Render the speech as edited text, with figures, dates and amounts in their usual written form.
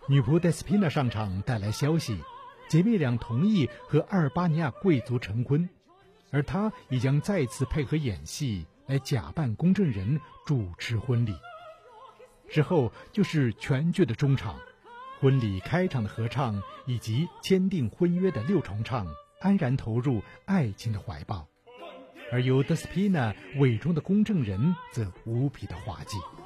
女仆德斯皮娜上场带来消息，姐妹俩同意和阿尔巴尼亚贵族成婚，而她也将再次配合演戏来假扮公证人主持婚礼。之后就是全剧的中场，婚礼开场的合唱以及签订婚约的6重唱，安然投入爱情的怀抱，而由德斯皮娜伪装的公证人则无比的滑稽。